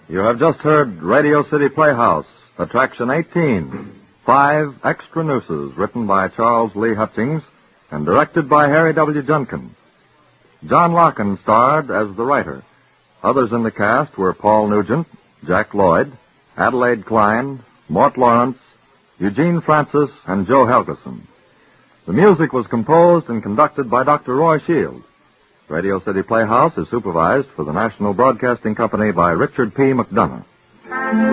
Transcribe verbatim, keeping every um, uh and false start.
You have just heard Radio City Playhouse, Attraction eighteen, Five Extra Nooses, written by Charles Lee Hutchings and directed by Harry W. Junkin. John Larkin starred as the writer. Others in the cast were Paul Nugent, Jack Lloyd, Adelaide Klein, Mort Lawrence, Eugene Francis, and Joe Helgeson. The music was composed and conducted by Doctor Roy Shields. Radio City Playhouse is supervised for the National Broadcasting Company by Richard P. McDonough.